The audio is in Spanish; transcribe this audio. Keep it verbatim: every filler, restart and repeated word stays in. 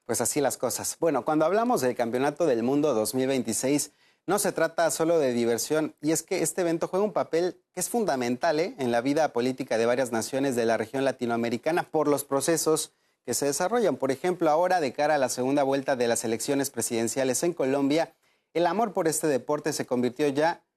Pues así las cosas. Bueno, cuando hablamos del Campeonato del Mundo dos mil veintiséis, no se trata solo de diversión, y es que este evento juega un papel que es fundamental ¿eh? en la vida política de varias naciones de la región latinoamericana por los procesos que se desarrollan. Por ejemplo, ahora de cara a la segunda vuelta de las elecciones presidenciales en Colombia, el amor por este deporte se convirtió ya